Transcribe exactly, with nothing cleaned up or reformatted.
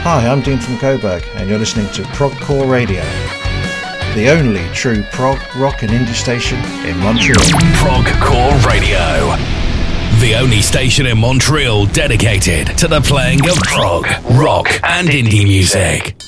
Hi, I'm Dean from Coburg, and you're listening to Progcore Radio, the only true prog, rock and indie station in Montreal. Progcore Radio, the only station in Montreal dedicated to the playing of prog, rock and indie music.